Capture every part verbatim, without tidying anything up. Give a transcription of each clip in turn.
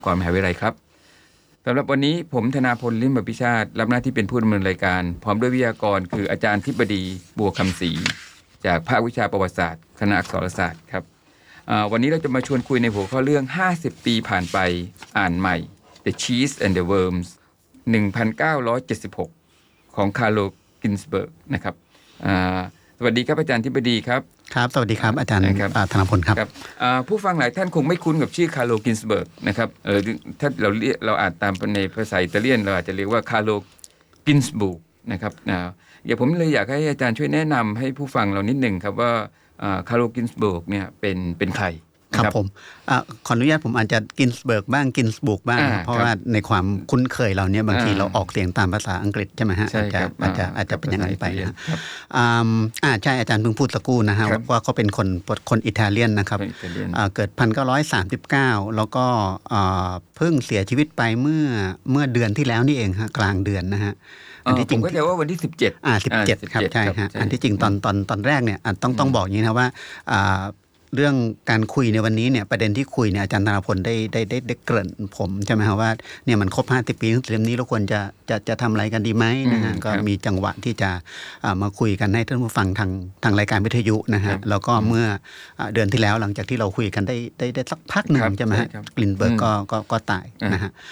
ก่อนมหาวิทยาลัยครับสำหรับวันนี้ผมธนาพล ลิ่มอภิชาติรับหน้าที่เป็นผู้ดำเนินรายการพร้อมด้วยวิทยากรคืออาจารย์ธิบดีบัวคำศรีจากภาควิชาประวัติศาสตร์คณะอักษรศาสตร์ครับวันนี้เราจะมาชวนคุยในหัวข้อเรื่องห้าสิบปีผ่านไปอ่านใหม่ The Cheese and the Worms หนึ่งพันเก้าร้อยเจ็ดสิบหก ของคาร์โล กินส์เบิร์กนะครับสวัสดีครับอาจารย์ธิบดีครับครับสวัสดีครับอาจารย์ธนพลครับผู้ฟังหลายท่านคงไม่คุ้นกับชื่อคาร์โล กินส์เบิร์กนะครับเออถ้าเราเรียกเราอ่านตามในภาษาอิตาเลียนเราอาจจะเรียกว่าคาร์โล กินส์บูร์กนะครับเดี๋ยวผมเลยอยากให้อาจารย์ช่วยแนะนำให้ผู้ฟังเรานิดหนึ่งครับว่าคาร์โล กินส์เบิร์กเนี่ยเป็นเป็นใครครับผมขออนุญาตผมอาจจะกินส์เบิร์กบ้างกินส์บุกบ้างเพราะว่าในความคุ้นเคยเราเนี่ยบางทีเราออกเสียงตามภาษาอังกฤษใช่ไหไหมฮะอาจจะอาจจะอาจจะเป็นอย่างนั้นไปนะอ่าใช่อาจารย์เพิ่งพูดสักครู่นะฮะว่าเขาเป็นคนคนอิตาเลียนนะครับเกิดหนึ่งพันเก้าร้อยสามสิบเก้าแล้วก็เพิ่งเสียชีวิตไปเมื่อเมื่อเดือนที่แล้วนี่เองฮะกลางเดือนนะฮะอันที่จริงก็จะว่าวันที่สิบเจ็ดอ่าสิบเจ็ดครับใช่ฮะอันที่จริงตอนตอนตอนแรกเนี่ยต้องต้องบอกอย่างนี้นะว่าเรื่องการคุยในวันนี้เนี่ยประเด็นที่คุยเนี่ยอาจารย์ธนพลได้ได้ได้ได้เกริ่นผมใช่ไหมครับว่าเนี่ยมันครบห้าสิบปีของเรื่องนี้เราควรจะจะจะทำอะไรกันดีไหมนะฮะก็มีจังหวะที่จะมาคุยกันให้ท่านผู้ฟังทางทางรายการวิทยุนะฮะแล้วก็เมื่อเดือนที่แล้วหลังจากที่เราคุยกันได้ได้ได้สักพักหนึ่งใช่ไหมฮะกลินเบิร์กก็ก็ก็ตายนะฮะ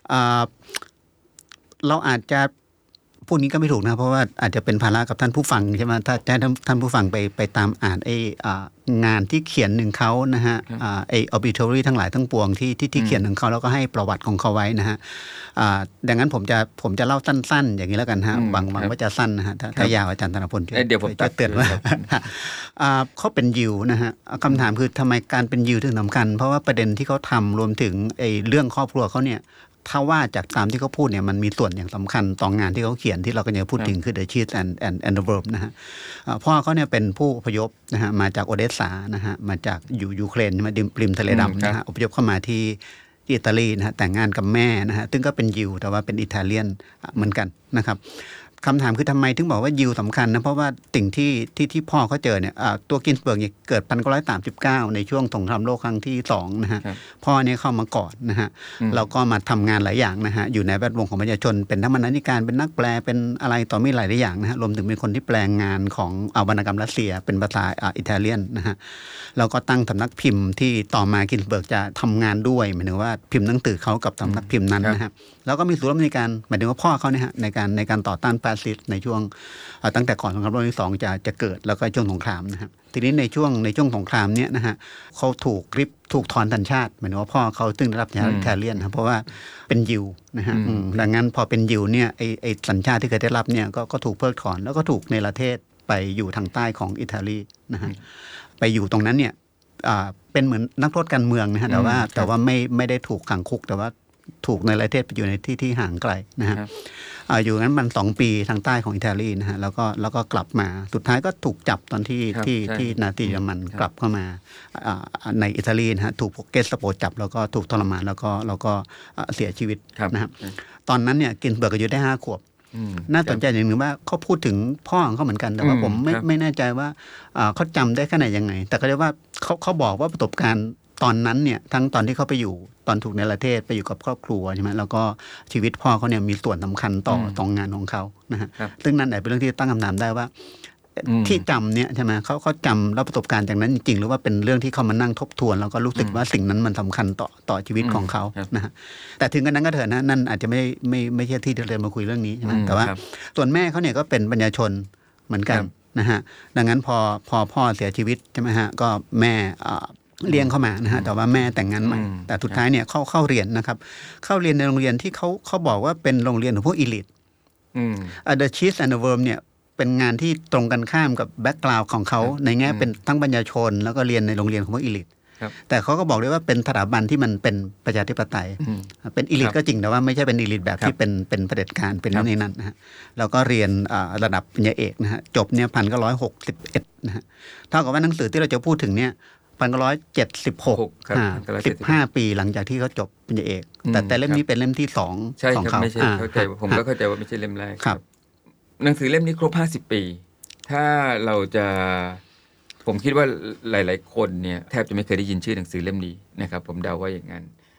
เราอาจจะพวกนี้ก็ไม่ถูกนะเพราะว่าอาจจะเป็นภาระกับท่านผู้ฟังใช่ไหมถ้าให้ท่านผู้ฟังไปไปตามอ่านไองานที่เขียนหนึ่งเขานะฮะไอ obituary ทั้งหลายทั้งปวงที่ที่ที่เขียนหนึ่งเขาแล้วก็ให้ประวัติของเขาไว้นะฮะดังนั้นผมจะผมจะเล่าสั้นๆอย่างนี้แล้วกันฮะหวังหวังว่าจะสั้นนะฮะถ้ายาวอาจารย์ธนพลเดี๋ยวผมจะเตือนว่าเขาเป็นยิวนะฮะคำถามคือทำไมการเป็นยิวถึงสำคัญเพราะว่าประเด็นที่เขาทำรวมถึงไอเรื่องครอบครัวเขาเนี่ยถ้าว่าจากตามที่เขาพูดเนี่ยมันมีส่วนอย่างสำคัญต่องานที่เขาเขียนที่เราก็จะพูดถึงคือ The Cheese and and and the Worm นะฮะพ่อเขาเนี่ยเป็นผู้อพยพนะฮะมาจากโอเดสซานะฮะมาจากอยู่ยูเครนมาดิมริมทะเลดำนะฮะอพยพเข้ามาที่อิตาลีนะฮะแต่งงานกับแม่นะฮะซึ่งก็เป็นยิวแต่ว่าเป็นอิตาเลียนเหมือนกันนะครับคำถามคือทำไมถึงบอกว่ายิวสำคัญนะเพราะว่าสิ่งที่ที่ที่พ่อเขาเจอเนี่ยตัวกินส์เบิร์กเนี่ยเกิดหนึ่งพันเก้าร้อยสามสิบเก้าในช่วงสงครามโลกครั้งที่สองนะฮะพ่อเนี่ยเข้ามาก่อนนะฮะแล้วก็มาทำงานหลายอย่างนะฮะอยู่ในแวดวงของประชาชนเป็นทั้งบรรณาธิการเป็นนักแปลเป็นอะไรต่อมีหลายอย่างนะฮะรวมถึงเป็นคนที่แปลงานของวรรณกรรมรัสเซียเป็นภาษาอิตาเลียนนะฮะแล้วก็ตั้งสำนักพิมพ์ที่ต่อมากินส์เบิร์กจะทำงานด้วยหมายถึงว่าพิมพ์หนังสือเขากับสำนักพิมพ์นั้นนะฮะแล้วก็มีส่วนร่วมในการหมายถึงว่าพ่อเขาเนี่ยฮะในการในการต่อต้านฟาสซิสต์ในช่วงตั้งแต่ก่อนสงครามโลกที่สองจะจะเกิดแล้วก็ช่วงสงครามนะฮะทีนี้ในช่วงในช่วงสงครามเนี้ยนะฮะเขาถูกริบถูกถอนสัญชาติหมายถึงว่าพ่อเขาซึ่งได้รับสัญชาติอิตาเลียนนะเพราะว่าเป็นยิวนะฮะดังนั้นพอเป็นยิวเนี่ยไอไอสัญชาติที่เคยได้รับเนี่ยก็ก็ถูกเพิกถอนแล้วก็ถูกในประเทศไปอยู่ทางใต้ของอิตาลีนะฮะไปอยู่ตรงนั้นเนี่ยเป็นเหมือนนักโทษการเมืองนะฮะแต่ว่าแต่ว่าไม่ไม่ได้ถูกขังคุกแต่ว่าถูกในประเทศไปอยู่ในที่ที่ห่างไกลนะฮะอยู่งั้นมันสองปีทางใต้ของอิตาลีนะฮะแล้วก็แล้วก็กลับมาสุดท้ายก็ถูกจับตอนที่ที่ที่นาซีเยอรมันกลับเข้ามาในอิตาลีนะฮะถูกเกสโปจับแล้วก็ถูกทรมานแล้วก็แล้วก็เสียชีวิตนะครับตอนนั้นเนี่ยกินส์เบิร์กอายุได้ห้าขวบน่าสนใจอย่างหนึ่งว่าเขาพูดถึงพ่อของเขาเหมือนกันแต่ว่าผมไม่ไม่แน่ใจว่าเขาจำได้แค่ไหนยังไงแต่ก็เรียกว่าเขาเขาบอกว่าประสบการณ์ตอนนั้นเนี่ยทั้งตอนที่เขาไปอยู่ตอนถูกในประเทศไปอยู่กับครอบครัวใช่ไหมแล้วก็ชีวิตพ่อเขาเนี่ยมีส่วนสำคัญต่อต่องานของเขานะฮะซึ่งนั่นแหละเป็นเรื่องที่ตั้งคำถามได้ว่าที่จำเนี่ยใช่ไหมเขาเขาจำแล้วประสบการณ์จากนั้นจริงๆหรือว่าเป็นเรื่องที่เขามานั่งทบทวนแล้วก็รู้สึกว่าสิ่งนั้นมันสำคัญต่อต่อชีวิตของเขานะฮะแต่ถึงกันนั้นก็เถอะนะนั่นอาจจะไม่ไม่ไม่ใช่ที่เดินมาคุยเรื่องนี้ใช่ไหมแต่ว่าส่วนแม่เขาเนี่ยก็เป็นปัญญาชนเหมือนกันนะฮะดังนั้นพอพอพ่อเสียชีวิตใช่ไหมฮะก็แม่เลี้ยงเข้ามานะฮะแต่ว่าแม่แต่งงานใหม่แต่สุดท้ายเนี่ยเข้าเข้าเรียนนะครับเข้าเรียนในโรงเรียนที่เขาเขาบอกว่าเป็นโรงเรียนของพวกอีลิท The Cheese and the Worm เนี่ยเป็นงานที่ตรงกันข้ามกับแบ็คกราวด์ของเขาในแง่เป็นทั้งปัญญาชนแล้วก็เรียนในโรงเรียนของพวกอีลิทแต่เขาก็บอกด้วยว่าเป็นสถาบันที่มันเป็นประชาธิปไตยเป็นอีลิทก็จริงแต่ว่าไม่ใช่เป็นอีลิทแบบที่เป็นเป็นเผด็จการเป็นนั่นนี่นั่นนะฮะแล้วก็เรียนระดับปริญญาเอกนะฮะจบเนี่ยพันเก้าร้อยหกสิบเอ็ดนะฮะเท่ากับว่าหนังสือที่เราจะพูดถึงเนี่ยพันเก้าร้อยเจ็ดสิบหกสิบห้าปีหลังจากที่เขาจบปริญญาเอกแต่แต่เล่มนี้เป็นเล่มที่สองของเขาไม่ใช่เข้าใจผมก็เข้าใจว่าไม่ใช่เล่มแรกครับหนังสือเล่มนี้ครบห้าสิบปีถ้าเราจะผมคิดว่าหลายๆคนเนี่ยแทบจะไม่เคยได้ยินชื่อหนังสือเล่มนี้นะครับผมเดาว่าอย่างนั้น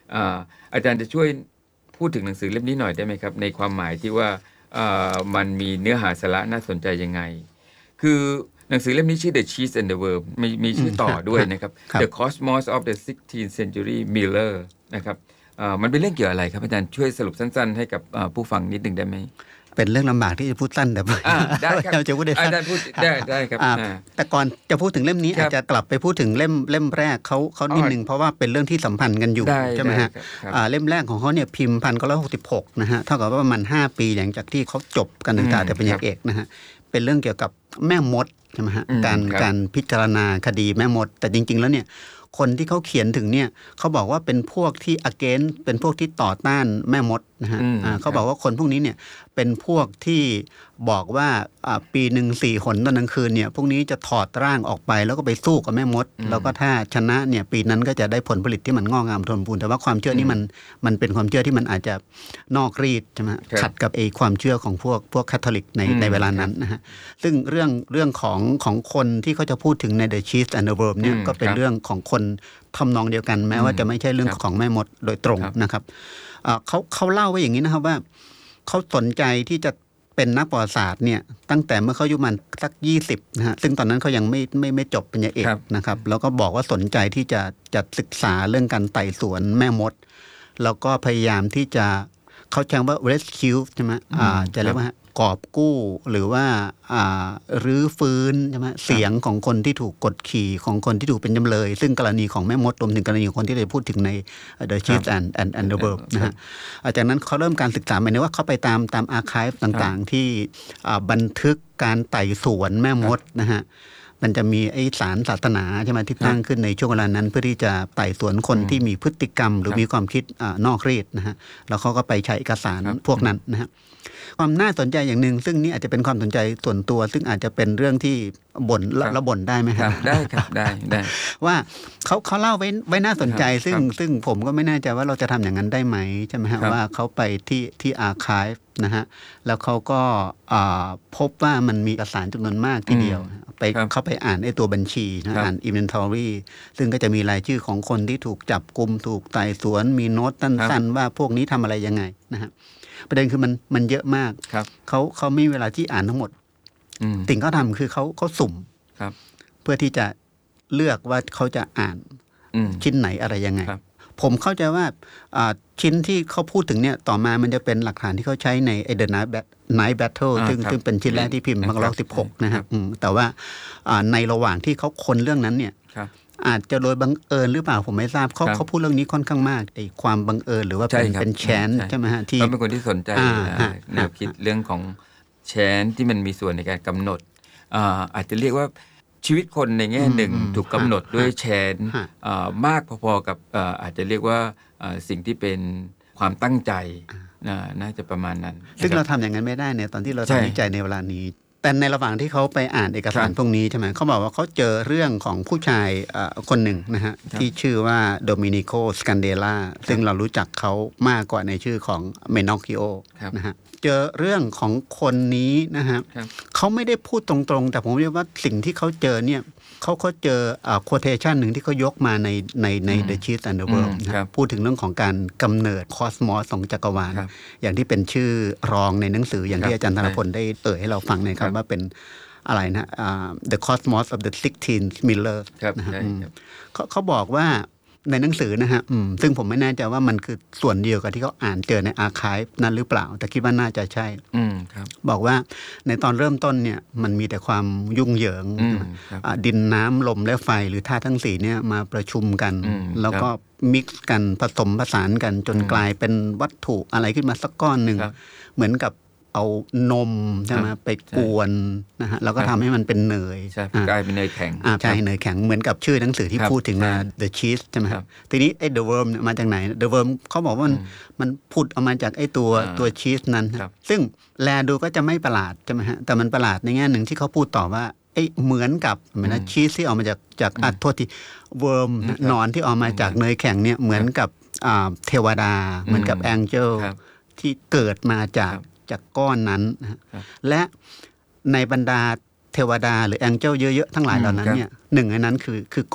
อ่าอาจารย์จะช่วยพูดถึงหนังสือเล่มนี้หน่อยได้ไหมครับในความหมายที่ว่าอ่ามันมีเนื้อหาสาระน่าสนใจยังไงคือหนังสือเล่มนี้ชื่อ The Cheese and the Worm มีมีชื่อต่อด้วยนะครับครับ The Cosmos of the sixteenth Century Miller นะครับอ่ามันเป็นเรื่องเกี่ยวอะไรครับอาจารย์ช่วยสรุปสั้นๆให้กับอ่าผู้ฟังนิดหนึ่งได้ไหมเป็นเรื่องลำบากที่จะพูดสั้นแต่อ่าได้ครับเราจะพูดได้สั้นอาจารย์พูดได้ได้ครับอ่าอ่าแต่ก่อนจะพูดถึงเล่มนี้ครับอาจจะกลับไปพูดถึงเล่มเล่มแรกเขาเขานิดนึงเพราะว่าเป็นเรื่องที่สัมพันธ์กันอยู่ได้ใช่ไหมฮะได้ครับอ่าเล่มแรกของเขาเนี่ยพิมพ์พันเก้าร้อยหกสิบหกนะฮะเท่ากับว่าประมาณห้าปีหลังจากที่เขาจบการศึกษาอืมแต่ปริญญาเอกนะฮะเป็นเรื่องเกี่ยวกับแม่มดใช่ไหมฮะอืมการครับการพิจารณาคดีแม่มด แต่จริง ๆ แล้วเนี่ยคนที่เขาเขียนถึงเนี่ยเขาบอกว่าเป็นพวกที่ against เป็นพวกที่ต่อต้านแม่มดนะฮะอืมอ่าเขาบอกว่าคนพวกนี้เนี่ยเป็นพวกที่บอกว่าอ่าปีหนึ่งสี่หนตอนกลางคืนเนี่ยพวกนี้จะถอดร่างออกไปแล้วก็ไปสู้กับแม่มด แล้วก็ถ้าชนะเนี่ยปีนั้นก็จะได้ผลผลิตที่มันงอกงามทนพูนแต่ว่าความเชื่อนี้มันมันเป็นความเชื่อที่มันอาจจะนอกรีดใช่ไหมครับขัดกับไอ้ความเชื่อของพวกพวกคาทอลิกในอืมในเวลานั้นนะฮะซึ่งเรื่องเรื่องของของคนที่เขาจะพูดถึงใน The Cheese and the Worm เนี่ยอืมก็เป็นครับเรื่องของคนทำนองเดียวกันแม้ว่าจะไม่ใช่เรื่องครับของแม่มดโดยตรงครับนะครับอ่าเขาเขาเล่าไว้อย่างนี้นะครับว่าเขาสนใจที่จะเป็นนักประวัติศาสตร์เนี่ยตั้งแต่เมื่อเขาอายุมันสักยี่สิบนะฮะซึ่งตอนนั้นเขายังไม่ไม่ไม่จบปริญญาเอกครับนะครับแล้วก็บอกว่าสนใจที่จะจะศึกษาเรื่องการไต่สวนแม่มด แล้วก็พยายามที่จะเขาใช้คำว่า rescue ใช่ไหมอ่าจะเรียกว่า กอบกู้หรือว่าอ่ารื้อฟื้นใช่ไหมเสียงของคนที่ถูกกดขี่ของคนที่ถูกเป็นจำเลย ซึ่งกรณีของแม่มดรวมถึงกรณีของคนที่เราพูดถึงใน The Cheese and and and the Worm นะฮะจากนั้นเขาเริ่มการศึกษาหมายถึงว่าเขาไปตามตามอาร์ไคฟ์ต่างๆ ที่อ่าบันทึกการไต่สวนแม่มดนะฮะมันจะมีไอสารศาสนาใช่ไหมที่ตั้งขึ้นในช่วงเวลานั้น เพื่อที่จะไต่สวนคนที่มีพฤติกรรม หรือมีความคิดอานอกรีดนะฮะแล้วเขาก็ไปใช้เอกสารพวกนั้นนะฮะความน่าสนใจอย่างหนึ่งซึ่งนี่อาจจะเป็นความสนใจส่วนตัว ซึ่งอาจจะเป็นเรื่องที่บ่นและบ่นได้ไหมคครัรับบ ได้ครับได้ได้ว่าเขาเขาเล่าไว้ไว้น่าสนใจครับซึ่งครับซึ่งผมก็ไม่แน่ใจว่าเราจะทำอย่างนั้นได้ไหมใช่ไหมฮะครับว่าเขาไปที่ที่อาร์ไคฟ์นะฮะแล้วเขาก็อ่าพบว่ามันมีเอกสารจำนวนมากทีเดียว ไปครับเข้าไปอ่านไอ้ตัวบัญชีนะครับ อ่าน inventory ซึ่งก็จะมีรายชื่อของคนที่ถูกจับกุมถูกไต่สวนมีโน้ตสั้นๆว่าพวกนี้ทำอะไรยังไงนะฮะประเด็นคือมันมันเยอะมากครับเขาเขาไม่มีเวลาที่อ่านทั้งหมดอืมสิ่งเขาทำคือเขาเขาสุ่มครับเพื่อที่จะเลือกว่าเขาจะอ่านอืมชิ้นไหนอะไรยังไงครับผมเข้าใจว่าอ่าชิ้นที่เขาพูดถึงเนี่ยต่อมามันจะเป็นหลักฐานที่เขาใช้ใน The Night Bat- Night Battle อ่าซึ่งครับซึ่งเป็นชิ้นแรกที่พิมพ์ครับพันเก้าร้อยสิบหกนะคครัรับ บอืมแต่ว่าอ่าในระหว่างที่เขาค้นเรื่องนั้นเนี่ยครับอาจจะโดยบังเอิญหรือเปล่าผมไม่ทราบเขาครับเขาพูดเรื่องนี้ค่อนข้างมากไอ้ความบังเอิญหรือว่าใช่เป็นครับเป็นแชนใช่ใช่ไหมฮะที่เขาเป็นคนที่สนใจอ่าอ่าฮะแนวคิดเรื่องของแชนที่มันมีส่วนในการกำหนดอ่าอาจจะเรียกว่าชีวิตคนในแง่หนึ่งอืมถูกกำหนดด้วยฮะแชนฮะอ่ามากพอๆกับอ่าอาจจะเรียกว่าอ่าสิ่งที่เป็นความตั้งใจอ่าน่าจะประมาณนั้นซึ่งนะคเราบทำอย่างนั้นไม่ได้เนี่ยตอนที่เราใช่ทำวิจัยในเวลานี้ แต่ในระหว่างที่เขาไปอ่านเอกสารครับพวกนี้ใช่ไหมเขาบอกว่าเขาเจอเรื่องของผู้ชายเอ่อคนหนึ่งนะฮะครับที่ชื่อว่าโดมินิโกสกันเดล่าซึ่งเรารู้จักเขามากกว่าในชื่อของเมนอคิโอครับนะฮะเจอเรื่องของคนนี้นะฮะครับเขาไม่ได้พูดตรงๆ แต่ผมเรียกว่าสิ่งที่เขาเจอเนี่ยเขาเขาเจอโคเทชันหนึ่งที่เขายกมาในในในอืม The Cheese and the Worm อืมนะครับ พูดถึงเรื่องของการกำเนิดคอสมอสของจักรวาลครับอย่างที่เป็นชื่อรองในหนังสืออย่างครับที่อาจารย์ธนพลได้เอ่ยให้เราฟังนะครัครับ บว่าเป็นอะไรนะอ่า The Cosmos of the sixteenth Miller ครับนะฮะใช่อืมครับเขาเขาบอกว่าในหนังสือนะฮะอืมซึ่งผมไม่แน่ใจว่ามันคือส่วนเดียวกับที่เขาอ่านเจอในอาร์ไคฟ์นั้นหรือเปล่า แต่คิดว่าน่าจะใช่อืมครับบอกว่าในตอนเริ่มต้นเนี่ยมันมีแต่ความยุ่งเหยิงอืมครับอ่าดินน้ำลมและไฟหรือธาตุทั้งสี่เนี่ยมาประชุมกันอืมแล้วก็มิกซ์กันผสมผสานกันจนอืมกลายเป็นวัตถุอะไรขึ้นมาสักก้อนหนึ่งครับเหมือนกับเอานมใช่ไหมครับไปกวนนะฮะแล้วก็ครับทำให้มันเป็นเนยใช่อ่ากลายเป็นเนยแข็งอ่าใช่ครับเนยแข็งเหมือนกับชื่อหนังสือที่ครับพูดถึงมาใช่ The Cheese ใช่ไหมคครัรับบ ทีนี้ไอ้ The Worm เนี่ยมาจากไหน The Worm เขาบอกว่ามันอืมมันผุดออกมาจากไอ้ตัวอ่าตัวชีสนั้นครับซึ่งแลดูก็จะไม่ประหลาดใช่ไหมฮะแต่มันประหลาดในแง่หนึ่งที่เขาพูดต่อว่าไอ้เหมือนกับเหมือนนะชีสที่ออกมาจากจากอ่ะโทษทีเวิร์มอืมครับนอนที่ออกมาจากเนยแข็งเนี่ยเหมือนกับอ่าเทวดา เหมือนกับอืมแองเจลครับที่เกิดมาจากครับจากก้อนนั้นนะฮะครับและในบรรดาเทวดาหรือแองเจลเยอะๆทั้งหลายอืมเหล่านั้นครับเนี่ยหนึ่งในนั้นคือคือกอด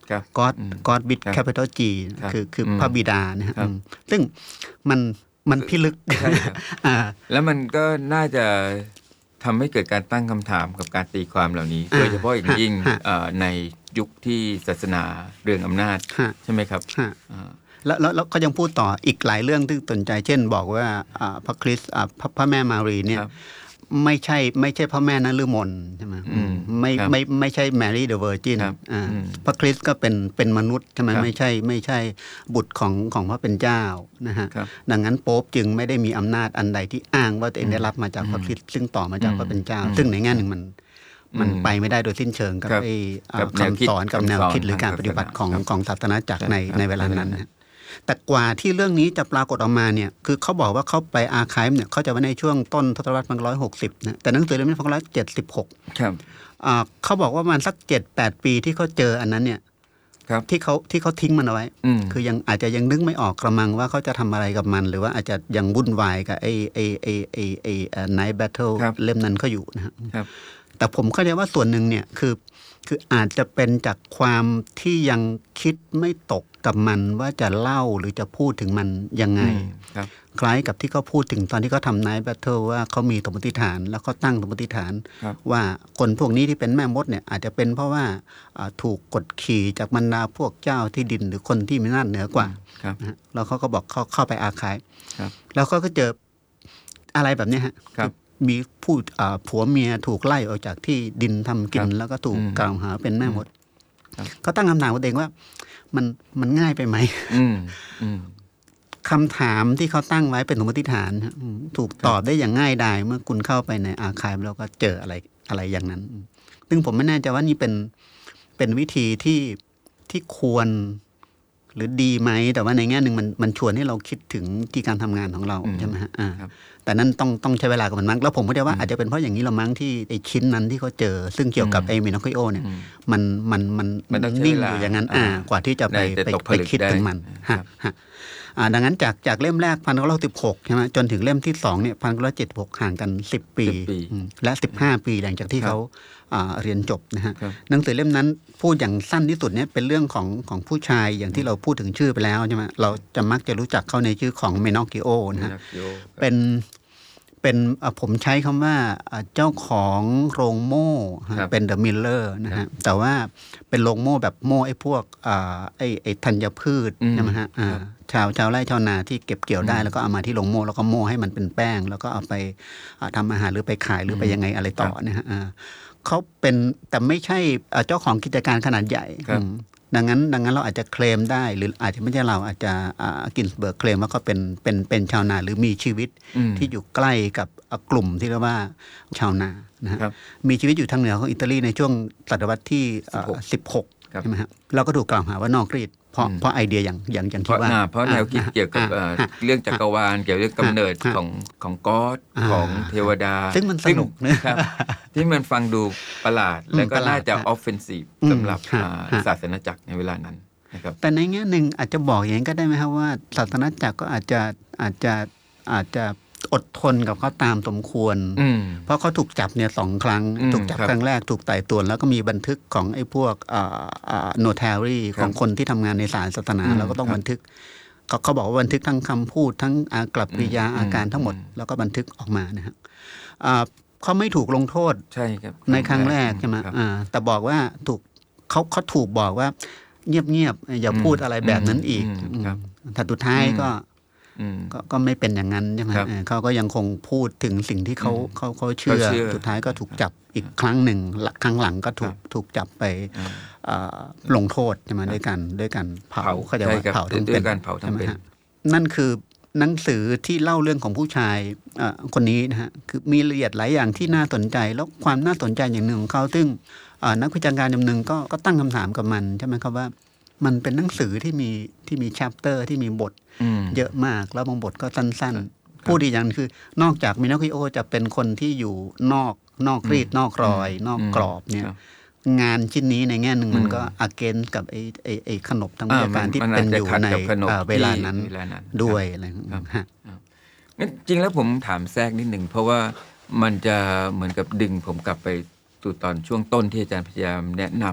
ครับ God อืม God with ครับ capital G ครับคือคืออืมพระบิดานะฮะครับอืมซึ่งมันมันพิลึกใช่ครับอ่าแล้วมันก็น่าจะทำให้เกิดการตั้งคำถามกับการตีความเหล่านี้อ่าโดยเฉพาะอย่างยิ่งฮะเอ่อในยุคที่ศาสนาเรื่องอำนาจฮะใช่ไหมครับฮะอ่าแล้วแล้วแล้วเขายังพูดต่ออีกหลายเรื่องที่สนใจ เช่นบอกว่าอ่าพระคริสต์อ่าพระพระแม่มารีเนี่ยครับไม่ใช่ไม่ใช่พระแม่นฤมลใช่ไหมอืมไม่ครับไม่ไม่ใช่แมรี่เดอะเวอร์จินครับอืมพระคริสต์ก็เป็นเป็นมนุษย์ใช่ไหมครับไม่ใช่ไม่ใช่บุตรของของพระเป็นเจ้านะฮะครับดังนั้นโป๊ปจึงไม่ได้มีอำนาจอันใดที่อ้างว่าตัวเองได้รับมาจากพระอืมคริสต์ซึ่งต่อมาจากอืมพระเป็นเจ้าอืมซึ่งในแง่หนึ่งมันมันอืมไปไม่ได้โดยสิ้นเชิงกับครับไอ้อ่ากับแนวคิดคำสอนกับแนวคิดหรือการคำสอนปฏิบัติของครับของศาสนาจักรในครับในเวลานั้นในเวลานั้นนะ แต่กว่าที่เรื่องนี้จะปรากฏออกมาเนี่ยคือเขาบอกว่าเขาไปอาร์ไคฟ์เนี่ยเขาจะไว้ในช่วงต้นทศวรรษพันร้อยหกสิบนะแต่หนังสือเล่มนี้พันร้อยเจ็ดสิบหกครับอ่าเขาบอกว่ามันสักเจ็ดแปดปีที่เขาเจออันนั้นเนี่ยครับที่เขาที่เขาทิ้งมันเอาไว้อืมคือยังอาจจะยังนึกไม่ออกกระมังว่าเขาจะทำอะไรกับมัน หรือว่าอาจจะยังวุ่นวายกับไอ้ไอ้ไอ้ไอ้ไอ้ไนท์แบทเทิลครับเล่มนั้นเขาอยู่นะฮะครับแต่ผมเข้าใจว่าส่วนหนึ่งเนี่ยคือคืออาจจะเป็นจากความที่ยังคิดไม่ตกกับมันว่าจะเล่าหรือจะพูดถึงมันยังไงอืมครับคล้ายกับที่เขาพูดถึงตอนที่เขาทำไนท์แบทเทิลว่าเขามีสมมติฐาน แล้วเขาตั้งสมมติฐานครับว่าคนพวกนี้ที่เป็นแม่มดเนี่ยอาจจะเป็นเพราะว่าอ่าถูกกดขี่จากบรรดาพวกเจ้าที่ดินหรือคนที่มีอำนาจเหนือกว่าครับนะฮะแล้วเขาก็บอกเขาเข้าไปอาคายครับแล้วเขาก็เจออะไรแบบเนี้ยฮะครับมีผู้อ่าผัวเมียถูกไล่ออกจากที่ดินทำกินครับแล้วก็ถูกอืมกล่าวหาเป็นแม่มดครับเขาตั้งคำถามกับตัวเองว่ามันมันง่ายไปไหมอืมอืมคำถามที่เขาตั้งไว้เป็นสมมติฐานฮะอืมถูกตอบได้อย่างง่ายดายเมื่อคุณเข้าไปในอาคายแล้วก็เจออะไรอะไรอย่างนั้นอืมซึ่งผมไม่แน่ใจว่านี่เป็นเป็นวิธีที่ที่ควรหรือดีไหม แต่ว่าในแง่หนึ่งมันมันชวนให้เราคิดถึงที่การทำงานของเราอืมใช่ไหมฮะอ่าครับแต่นั้นต้องต้องใช้เวลากับมันมั้งแล้วผมก็จะว่าอาจจะเป็นเพราะอย่างนี้เรามั้งที่ไอ้ชิ้นนั้นที่เขาเจอ ซึ่งเกี่ยวกับอืมไอ้มินอคิโอเนี่ยอืมมันมันมันมันต้องใช้นิ่งเวลาอยู่อย่างนั้นอ่าอ่ากว่าที่จะไปได้จะไปตกผไปลึกคิดถึงมันได้ฮะฮะอ่าดังนั้นจากจากเล่มแรกพันเก้าร้อยสิบหกใช่ไหมจนถึงเล่มที่สองเนี่ยพันเก้าร้อยเจ็ดสิบหกห่างกันสิบปีสิบปีอืมและสิบห้าปีหลังจากที่ครับเขาอ่าเรียนจบนะฮะครับหนังสือเล่มนั้นพูดอย่างสั้นที่สุดเนี่ยเป็นเรื่องของของผู้ชายอย่างที่เราพูดถึงชื่อไปแล้วใช่ไหมเราจะมักจะรู้จักเขาในชื่อของเมนอกิโอนะฮะนักโยกเป็นเป็นอ่ะผมใช้คำว่าอ่ะเจ้าของโรงโม่ฮะครับเป็นเดอะมิลเลอร์นะครัฮะบแต่ว่าเป็นโรงโม่แบบโม่ไอ้พวกอ่าไอ้ไอ้ธัญพืชอืมใช่ไหมฮะอ่าครับชาวชาวไร่ชาวนาที่เก็บเกี่ยวได้อืมแล้วก็เอามาที่โรงโม่แล้วก็โม่ให้มันเป็นแป้ง แล้วก็เอาไปอ่ะทำอาหารหรือไปขายหรือไปยังไงอะไรต่อครับเนี่ยฮะอ่าเขาเป็นแต่ไม่ใช่อ่ะเจ้าของกิจการขนาดใหญ่ครับอืมดังนั้นดังนั้นเราอาจจะเคลมได้ หรืออาจจะไม่ใช่เราอาจจะอ่ากินสเบิร์กเคลมว่าเขาเป็นเป็นเป็นชาวนาหรือมีชีวิตอืมที่อยู่ใกล้กับอ่ะกลุ่มที่เรียกว่าชาวนานะฮะครับมีชีวิตอยู่ทางเหนือของอิตาลีในช่วงศตวรรษที่อ่ะสิบหกสิบหกครับใช่ไหมฮะเราก็ถูกกล่าวหาว่านอกรีดเพราะอืมเพราะไอเดียอย่างอย่างอย่างเพที่ราะว่าอ่าเพราะแนวคิดเกี่ยวกับเอ่อฮะเรื่องจักรวาลเกี่ยวกับเรื่องกำเนิดฮะของของก๊อดอ่าของเทวดาซึ่งมันสนุกนะครับ ที่มันฟังดูประหลาดอืมแล้วก็ประหลาดน่าจะฮะออฟเฟนซีฟอืมสำหรับฮะอ่าฮะศาสนจักรในเวลานั้นนะครับแต่ในแง่หนึ่งอาจจะบอกอย่างนี้ก็ได้ไหมครับว่าศาสนาจักรก็อาจจะอาจจะอาจจะอดทนกับเขาตามสมควรอืมเพราะเขาถูกจับเนี่ยสองครั้งอืมถูกจับครับครั้งแรกถูกไต่ตรวจแล้วก็มีบันทึกของไอ้พวกโนทารีครับของคนที่ทำงานในศาลศาสนาอืมแล้วก็ต้องครับบันทึกเขาเขาบอกว่าบันทึกทั้งคำพูดทั้งอากลับกริยาอืมอาการทั้งหมดอืมแล้วก็บันทึกออกมานะฮะอ่าเขาไม่ถูกลงโทษใช่ครับในครั้งแรกใช่ไหมครับอ่าแต่บอกว่าถูกเขาเขาถูกบอกว่าเงียบๆอย่าอืมพูดอะไรแบบนั้นอีกอืมครับแต่สุดท้ายก็อืมก็ก็ไม่เป็นอย่างนั้นใช่ไหมครับเออเขาก็ยังคงพูดถึงสิ่งที่เขาอืมเขาเขาเชื่อเขาเชื่อสุดท้ายก็ถูกจับอีกครั้งหนึ่งละครั้งหลังก็ถูกครับถูกจับไปอ่าเอ่อลงโทษใช่ไหมด้วยกันด้วยการเผาเผาเขาจะใช่ว่าครับเผาทั้งด้เป็วน ยการเผาทั้งใช่ไหมเป็นฮะนั่นคือหนังสือที่เล่าเรื่องของผู้ชายเอ่อคนนี้นะฮะคือมีรายละเอียดหลายอย่างที่น่าสนใจ แล้วความน่าสนใจอย่างหนึ่งของเขาซึ่งเอ่อนักวิจารณ์การจำหนึ่งก็ก็ตั้งคำถามกับมันใช่ไหมครับว่า มันเป็นหนังสือที่มีที่มี chapter ที่มีบทอืมเยอะมากแล้วบางบทก็สั้นครับๆ พูดอีกอย่างคือนอกจากมินอคิโอจะเป็นคนที่อยู่นอกนอกรีดอืมนอกรอย นอกอืมกรอบเนี่ยครับงานชิ้นนี้ในแง่หนึ่งมันอืมก็อาเกนกับไอ้ไอ้ไอ้ขนบทางวิทยาการที่มัเป็นอาจจะอยู่ขัดในกับขนบเอ่อเวลานั้นที่เวลานั้นด้วยอะไรครับฮะงั้นจริงแล้วผมถามแทรกนิดหนึ่งเพราะว่ามันจะเหมือนกับดึงผมกลับไปสู่ตอนช่วงต้นที่อาจารย์พยายามแนะนำ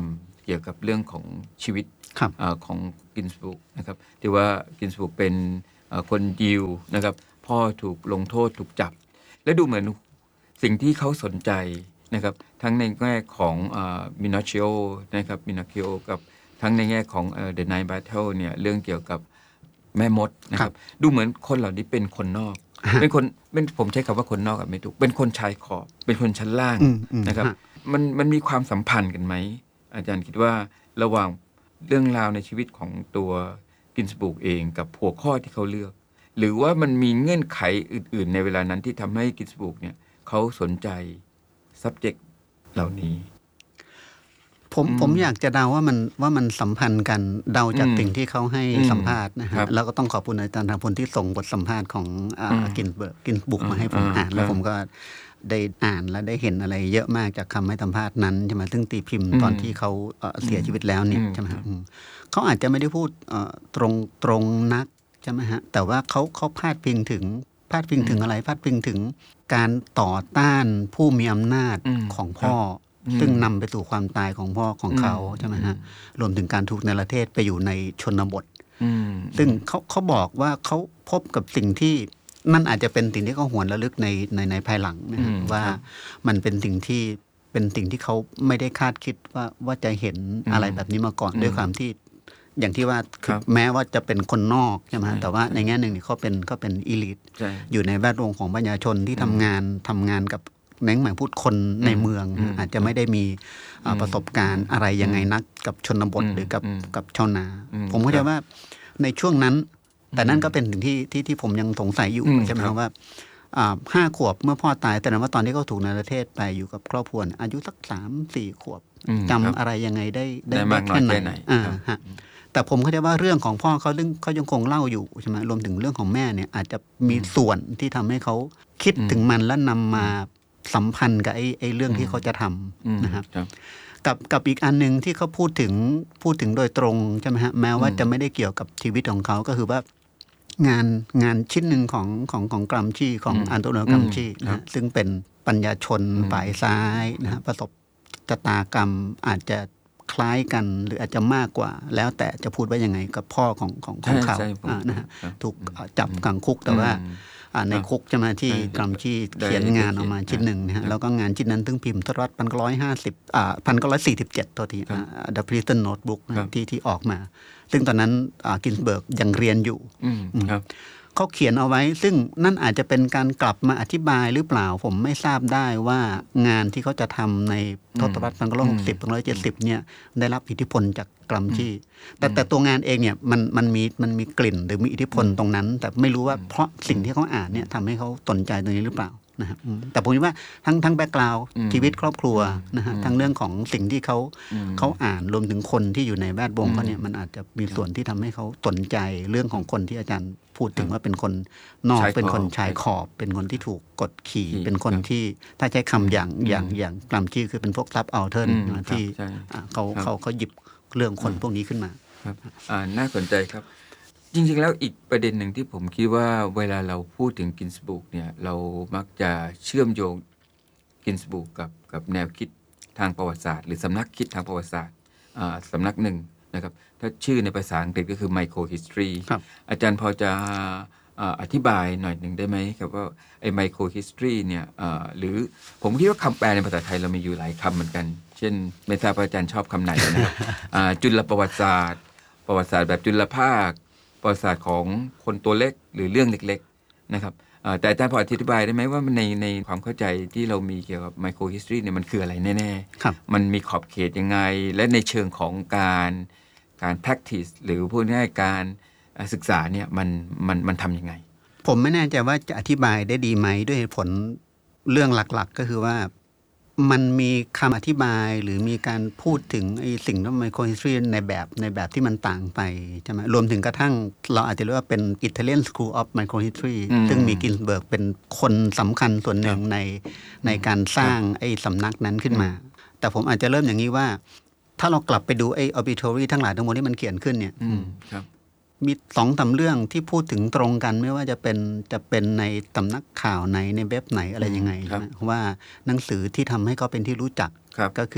เกี่ยวกับเรื่องของชีวิตครับเอ่อของกินสบุกนะครับที่ว่ากินสบุกเป็นเอ่อคนยิวนะครับพ่อถูกลงโทษถูกจับ และดูเหมือนสิ่งที่เขาสนใจนะครับทั้งในแง่ของมินาชิโอนะครับมินาคิโอกับทั้งในแง่ของเอ่อ The Night Battle เนี่ยเรื่องเกี่ยวกับแม่มดนะครับดูเหมือนคนเหล่านี้เป็นคนนอก เป็นคนเป็นผมใช้คำว่าคนนอกกับไม่ถูกเป็นคนชายขอบเป็นคนชั้นล่างอืมอืมนะครับฮะมันมันมีความสัมพันธ์กันไหมอาจารย์คิดว่าระหว่างเรื่องราวในชีวิตของตัวกินสบุกเองกับหัวข้อที่เขาเลือก หรือว่ามันมีเงื่อนไขอื่น ๆ ในเวลานั้นที่ทำให้กินสบุกเนี่ยเขาสนใจ subject เหล่านี้ผมอืมผมอยากจะเดาว่ามันว่ามันสัมพันธ์กันเดาจากอืมสิ่งที่เขาให้อืมสัมภาษณ์นะครัฮะบแล้วก็ต้องขอบคุณอาจารย์ทางพลที่ส่งบทสัมภาษณ์ของอ่าอืมกินเบิร์กกินบุกอืมมาให้ผมอืมอ่าน แล้วครับผมก็ได้อ่านและได้เห็นอะไรเยอะมากจากคำให้สัมภาษณ์นั้นใช่ไหมซึ่งตีพิมพ์อืมตอนที่เขาเอ่อเสียชีวิตแล้วเนี่ยอืมใช่ไหมครัฮะบอืมเขาอาจจะไม่ได้พูดเอ่อตรงตรงนักใช่ไหมฮะแต่ว่าเขาเขาพาดพิงถึงพาดพิงถึงอะไรพาดพิงถึงการต่อต้านผู้มีอำนาจอืมของพ่ออืมซึ่งนำไปสู่ความตายของพ่อของเขาใช่ไหมฮะ รวมถึงการถูกในประเทศไปอยู่ในชนบทอืมซึ่งเขาเขาบอกว่าเขาพบกับสิ่งที่นั่นอาจจะเป็นสิ่งที่เขาหวนระลึกในในในภายหลังนะฮะอืมว่าครับมันเป็นสิ่งที่เป็นสิ่งที่เขาไม่ได้คาดคิดว่าว่าจะเห็นอืมอะไรแบบนี้มาก่อนอืมด้วยความที่ อย่างที่ว่าครับแม้ว่าจะเป็นคนนอกใช่ไหมฮะใช่แต่ว่าใช่ในแง่หนึ่งเนี่ยเขาเป็นเขาเป็นอีลิทใช่อยู่ในแวดวงของประชาชนที่อืมทำงานทำงานกับแหน่งหมายพูดคนในเมืองอืมอาจจะไม่ได้มีอ่าอืมประสบการณ์อะไรยังไงนักกับชนบทอืมหรือกับอืมกับชาวนาอืมผมเข้าใจครับว่าในช่วงนั้น แต่นั่นก็เป็นสิ่งที่ที่ที่ผมยังสงสัยอยู่อืมใช่ไหมคครัรับ บว่าอ่าห้าขวบเมื่อพ่อตายแต่นั้นว่าตอนที่เขาถูกในประเทศไปอยู่กับครอบครัวเนี่ยอายุสักสามสี่ขวบอืมจำครับอะไรยังไงได้ได้มากน้อยแค่ไหนอ่าครับฮะแต่ผมเข้าใจว่าเรื่องของพ่อเขาเรื่องเขายังคงเล่าอยู่ใช่ไหมรวมถึงเรื่องของแม่เนี่ยอาจจะมีส่วนที่ทำให้เขาคิดอืมถึงมันและนำมาสัมพันธ์กับไอ้ไอ้เรื่องอืมที่เขาจะทอืมำนะครับครับกับกับอีกอันหนึ่งที่เขาพูดถึงพูดถึงโดยตรงใช่ไหมฮะแม้ว่าอืมจะไม่ได้เกี่ยวกับชีวิตของเขาก็คือว่างานงานชิ้นหนึ่งของของของกรัมชีของอืมอันโตนิโอกรัมชีอืมนะครัฮะบซึ่งเป็นปัญญาชนอืมฝ่ายซ้ายนะฮะประสบชะตากรรมอาจจะคล้ายกันหรืออาจจะมากกว่า แล้วแต่จะพูดว่ายังไงกับพ่อของของของเขาใช่ผมอ่านะฮะครับถูกอืมจับขังคุกแต่ว่าอืมอ่าในครับคุกจะมาที่ใช่กรัมชีได้เขียนงานออกมาได้เขียนชิ้นหนึ่งนะครัฮะบแล้วก็งานชิ้นนั้นซึ่งพิมพ์ทศวรรษพันเก้าร้อยห้าสิบอ่าพันเก้าร้อยสี่สิบเจ็ดตัวทีครับอ่า The Prison Notebook นะครับที่ที่ออกมา ซึ่งตอนนั้นอ่ากินสเบิร์กยังเรียนอยู่อืมครับเขาเขียนเอาไว้ ซึ่งนั่นอาจจะเป็นการกลับมาอธิบายหรือเปล่า ผมไม่ทราบได้ว่างานที่เขาจะทำในทศวรรษพันเก้าร้อยหกสิบพันเก้าร้อยเจ็ดสิบเนี่ยได้รับอิทธิพลจากกรัมชีแต่แต่ตัวงานเองเนี่ยมันมันมีมันมีกลิ่นหรือมีอิทธิพลตรงนั้น แต่ไม่รู้ว่าเพราะสิ่งที่เขาอ่านเนี่ยทำให้เขาสนใจตรงนี้หรือเปล่านะครับอืมแต่ผมคิดว่าทั้งทั้งแบ็กกราวด์อืมชีวิตครอบครัวนะฮะอืมทั้งเรื่องของสิ่งที่เขาอืมเขาอ่านรวมถึงคนที่อยู่ในแวดวงอืมเขาเนี่ยมันอาจจะมีส่วนที่ทำให้เขาสนใจเรื่องของคนที่อาจารย์พูดถึงว่าเป็นคนนอกชายขอบเป็นคนชายขอบ เป็นคนที่ถูกกดขี่ขี่เป็นคนครับที่ถ้าใช้คำอย่างอืมอย่างอย่างกลัมชื่อคือเป็นพวกซับอัลเทอร์อืมนะที่ครับใช่อ่าเขาครับเขาเขาหยิบเรื่องคนพวกนี้ขึ้นมาครับอ่าน่าสนใจครับ จริงๆแล้วอีกประเด็นหนึ่งที่ผมคิดว่าเวลาเราพูดถึงกินสบุกเนี่ยเรามักจะเชื่อมโยงกินสบุกกับกับแนวคิดทางประวัติศาสตร์ หรือสำนักคิดทางประวัติศาสตร์อ่าสำนักหนึ่งนะครับถ้าชื่อในภาษาอังกฤษก็คือ Micro History ครับอาจารย์พอจะอ่าอธิบายหน่อยหนึ่งได้ไหมครับว่าไอ้ Micro History เนี่ยอ่าหรือผมคิดว่าคำแปลในภาษาไทยเรามีอยู่หลายคำเหมือนกัน เช่นไม่ทราบว่าอาจารย์ชอบคำไหนนะครับ อ่าจุลประวัติศาสตร์ ประวัติศาสตร์แบบจุลภาค ประวัติศาสตร์ของคนตัวเล็กหรือเรื่องเล็กๆนะครับอ่าแต่อาจารย์พออธิบายได้ไหมว่ามันในในความเข้าใจที่เรามีเกี่ยวกับ Micro History เนี่ยมันคืออะไรแน่ๆครับมันมีขอบเขตยังไง และในเชิงของการการ practice หรือพูดง่ายๆการอ่าศึกษาเนี่ยมันมันมันทำยังไงผมไม่แน่ใจว่าจะอธิบายได้ดีไหมด้วยเหตุผลเรื่องหลักๆ ก็คือว่ามันมีคำอธิบายหรือมีการพูดถึงไอ้สิ่งที่ไมโครฮิสตรีในแบบในแบบที่มันต่างไปใช่ไหมรวมถึงกระทั่งเราอาจจะเรียกว่าเป็น Italian School of Microhistory อืมซึ่งมีกินสเบิร์กเป็นคนสำคัญส่วนหนึ่งในในการสร้างไอ้สำนักนั้นขึ้นมา แต่ผมอาจจะเริ่มอย่างนี้ว่า ถ้าเรากลับไปดูไอ้ obituary ทั้งหลายทั้งมวลที่มันเขียนขึ้นเนี่ยอืมครับมีสองสามเรื่องที่พูดถึงตรงกันไม่ว่าจะเป็นจะเป็นในสำนักข่าวไหนในเว็บไหนอะไรยังไงครับนะว่าหนังสือที่ทำให้เขาเป็นที่รู้จักครับก็คือ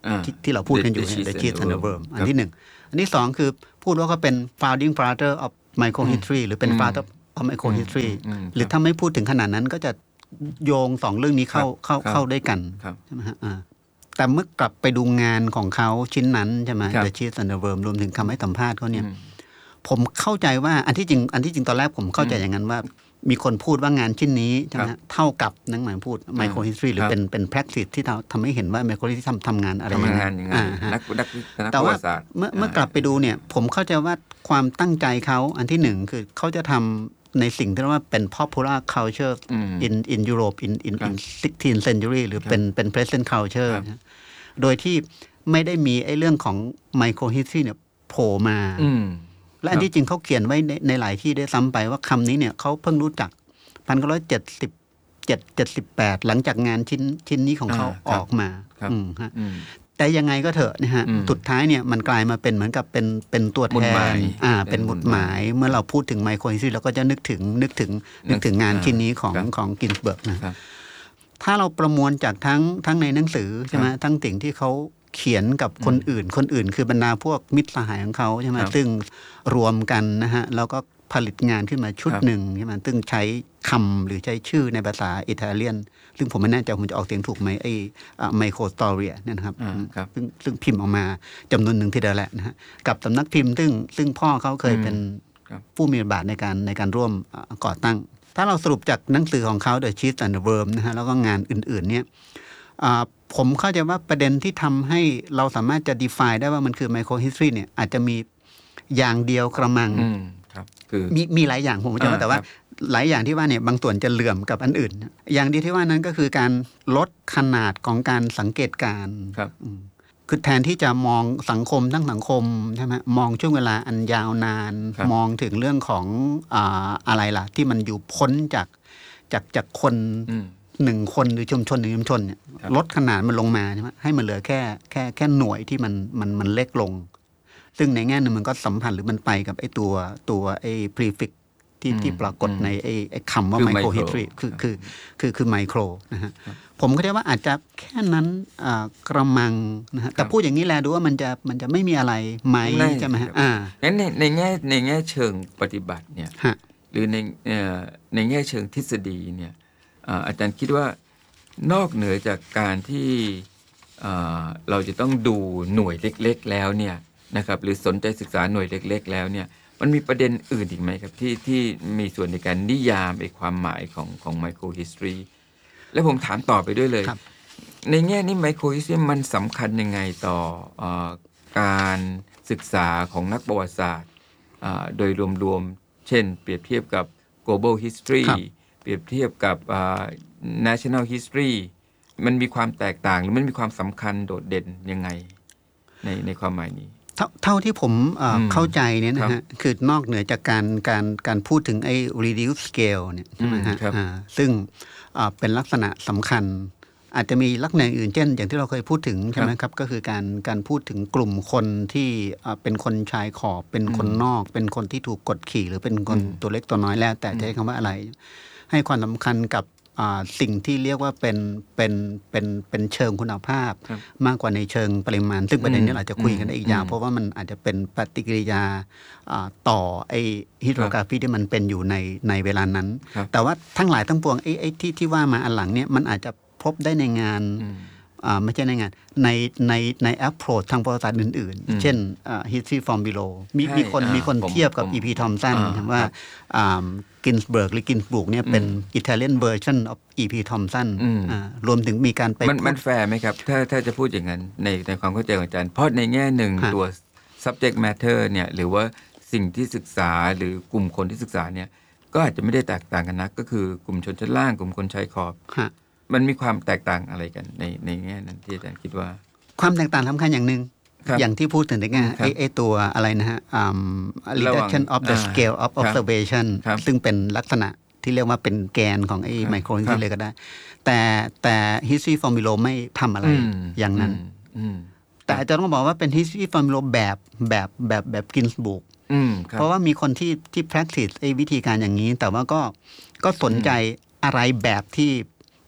อ่าที่ที่เราพูดกันอยู่ The Cheese The Cheese and and the the Worm Worm อันที่หนึ่งอันที่สองคือพูดว่าเขาเป็น founding father of microhistory หรือเป็น father of microhistory อืมหรือถ้าไม่พูดถึงขนาดนั้นก็จะโยงสองเรื่องนี้เข้าเข้าครับเข้าด้วยกันครับใช่ไหมฮะอ่าแต่เมื่อกลับไปดูงานของเขาชิ้นนั้นใช่ไหมครับ The Cheese and the Worm รวมถึงคำให้สัมภาษณ์เขาเนี่ยอืมผมเข้าใจว่าอันที่จริงอันที่จริงตอนแรกผมเข้าใจอย่างนั้นว่า มีคนพูดว่างานชิ้นนี้ใช่ไหมครัฮะบเท่ากับนักหมายพูด micro history หรือครับเป็นเป็น practice ที่เราทำให้เห็นว่า micro history ทำทำงานอะไรทำงานยังไงอ่าฮะนักนักนักแต่ประว่าวัติศาสตร์เมื่อเมื่อกลับไปดูเนี่ยผมเข้าใจว่าความตั้งใจเขาอันที่หนึ่งคือเขาจะทำในสิ่งที่เรียกว่าเป็น popular culture อืม in in Europe in in ครับ in sixteenth century หรือเป็นเป็น present culture ครับนะโดยที่ไม่ได้มีไอ้เรื่องของ micro history เนี่ยโผล่มาอืมและอันที่จริงเขาเขียนไว้ในในหลายที่ได้ซ้ำไปว่าคำนี้เนี่ยเขาเพิ่งรู้จักพันเก้าร้อยเจ็ดสิบเจ็ดเจ็ดสิบแปดหลังจากงานชิ้นชิ้นนี้ของเขาอ่าคอรับอกมาครับอืมฮะอืมแต่ยังไงก็เถอะนะฮะอืมสุดท้ายเนี่ยมันกลายมาเป็นเหมือนกับเป็นเป็นตัวหมุแทดหมาน ยอ่าเป็เป็นนหหมุมุดดหหมามาย ยเมื่อเราพูดถึงไมโครฮิสตรีเราก็จะนึกถึงนึกถึงนึกถึงงานอ่าชิ้นนี้ของครับของกินส์เบิร์กนะครับถ้าเราประมวลจากทั้งทั้งในหนังสือใช่ไหมครับทั้งสิ่งที่เขาเขียนกับคนอื่น คนอื่น คือบรรดาพวกมิตรสหายของเขาใช่ไหมครับซึ่งรวมกันนะฮะแล้วก็ผลิตงานขึ้นมาชุดครับหนึ่งใช่ไหมซึ่งใช้คำหรือใช้ชื่อในภาษาอิตาเลียน ซึ่งผมไม่แน่ใจผมจะออกเสียงถูกไหมไอ้ไมโครสตอเรียเนี่ยนะครับอ่าครับซึ่งซึ่งพิมพ์ออกมาจำนวนหนึ่งทีเดียวแหละนะฮะกับสำนักพิมพ์ซึ่งซึ่งพ่อเขาเคยเป็นครับผู้มีบทบาทในการในการร่วมเอ่อก่อตั้ง ถ้าเราสรุปจากหนังสือของเขา The Cheese and the Worm นะฮะแล้วก็งานอื่น ๆ เนี่ยอ่าผมเข้าใจว่าประเด็นที่ทำให้เราสามารถจะ define ได้ว่ามันคือ micro history เนี่ยอาจจะมีอย่างเดียวกระมังอืมครับ คือมีมีหลายอย่างผมจะว่าอ่าแต่ว่าครับหลายอย่างที่ว่าเนี่ยบางส่วนจะเหลื่อมกับอันอื่น อย่างเดียวที่ว่านั้นก็คือการลดขนาดของการสังเกตการณ์ครับอืมคือแทนที่จะมองสังคมทั้งสังคมใช่ไหมมองช่วงเวลาอันยาวนานครับมองถึงเรื่องของอ่าอะไรล่ะ ที่มันอยู่พ้นจากจากจากคนอืมหนึ่งคนหรือชุมชนหนึ่งชุมชนเนี่ยครับลดขนาดมันลงมาใช่ไหมให้มันเหลือแค่แค่แค่หน่วยที่มันมันมันเล็กลง ซึ่งในแง่หนึงมันก็สัมพันธ์หรือมันไปกับไอ้ตัวตัวไอ้ prefix ที่อืมที่ปรากฏอืมในไอ้ไอ้คำว่าคือ micro micro history คือครับคือคือคือไมโครนะฮะผมก็ได้ว่าอาจจะแค่นั้นอ่ากระมังนะฮะแต่พูดอย่างนี้แลดูว่ามันจะมันจะไม่มีอะไรไหมไม่ใช่ไหมฮะครับอ่างั้นในในแง่ในแง่เชิงปฏิบัติเนี่ยฮะหรือในเอ่อในแง่เชิงทฤษฎีเนี่ยอ่าอาจารย์คิดว่านอกเหนือจากการที่อ่าเราจะต้องดูหน่วยเล็กๆแล้วเนี่ยนะครับหรือสนใจศึกษาหน่วยเล็ก ๆ แล้วเนี่ยมันมีประเด็นอื่นอีกไหมครับที่ที่มีส่วนในการนิยามไอ้ความหมายของของไมโครฮิสตรีและผมถามต่อไปด้วยเลยครับในแง่นี้ไมโครฮิสตรีมันสำคัญยังไงต่อเออการศึกษาของนักประวัติศาสตร์อ่าโดยรวมๆ เช่น เปรียบเทียบกับ global history ครับเปรียบเทียบกับอ่า national history มันมีความแตกต่างหรือมันมีความสำคัญโดดเด่นยังไงในในความหมายนี้เท่าเท่าที่ผมเอ่ออมเข้าใจเนี่ยครันะบฮะคือนอกเหนือจากการการการพูดถึงไอ้ reduce scale เนี่ยใช่ไหมฮะอืมครับอ่าซึ่งอ่าเป็นลักษณะสำคัญ อาจจะมีลักษณะอื่นเช่น อย่างที่เราเคยพูดถึงใช่ไหมครับ ก็คือการการพูดถึงกลุ่มคนที่อ่าเป็นคนชายขอบ เป็นคนนอก เป็นคนที่ถูกกดขี่ หรือเป็นคนอืมตัวเล็กตัวน้อยแล้ว แต่จะใช้คำว่าอะไร ให้ความสำคัญกับอ่าสิ่งที่เรียกว่าเป็นเป็นเป็นเป็นเชิงคุณภาพครับมากกว่าในเชิงปริมาณ ซึ่งประเด็นนี้อืมเราอาจจะคุยกันได้อีกยาวอืมเพราะว่ามันอาจจะเป็นปฏิกิริยาอ่าต่อไอ้ฮิโดรกราฟีที่มันเป็นอยู่ในในเวลานั้นครับแต่ว่าทั้งหลายทั้งปวงไอ้ไอ้ที่ที่ว่ามาอันหลังเนี่ยมันอาจจะพบได้ในงานอืมอ่าไม่ใช่ในงานในในใน approach ทางประวัติศาสตร์อื่นอืมๆ เช่นอ่า history from below มีใช่มีคนอ่ามีมีคนผมเทียบกับผมอี พี Thompson อ่าว่าครับกินสเบิร์กหรือกินสบุกเนี่ยเป็นอืม Italian version of อี พี Thompson อืมอ่ารวมถึงมีการไปมันพูมันดแฟร์ไหมครับ ถ้าถ้าจะพูดอย่างนั้นในในความเข้าใจของอาจารย์ เพราะในแง่หนึ่งฮะตัว subject matter เนี่ยหรือว่าสิ่งที่ศึกษาหรือกลุ่มคนที่ศึกษาเนี่ยก็อาจจะไม่ได้แตกต่างกันนักก็คือกลุ่มชนชั้นล่างกลุ่มคนชายขอบฮะมันมีความแตกต่างอะไรกันในในแง่นั้นที่อาจารย์คิดว่าความแตกต่างสำคัญอย่างหนึ่งครับอย่างที่พูดถึงในแง่ครับไอ้ไอ้ตัวอะไรนะฮะอ่าระหว่าง reduction of the อ่า scale of ครับ observation ครับซึ่งเป็นลักษณะที่เรียกว่าเป็นแกนของไอ้ครับ micro ครั history บเลยก็ได้ แต่แต่ history from below ไม่ทำอะไรอืมอย่างนั้นอืมอืมแต่อาจจะต้องบอกว่าเป็น history from below แบบแบบแบบแบบกินสบุกอืมครับเพราะว่ามีคนที่ที่ practice ไอ้วิธีการอย่างนี้ แต่ว่าก็ก็สนใจอะไรแบบที่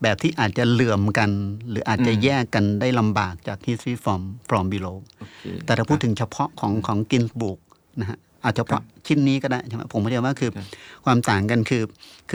แบบที่อาจจะเหลื่อมกัน หรืออาจจะแยกกันได้ลำบากจาก history from from below แต่ถ้าพูดถึงเฉพาะของของกินส์บุกนะฮะอาจจะเฉพาะชิ้นนี้ก็ได้ใช่ไหมผมเข้าใจว่าคือความต่างกันคือ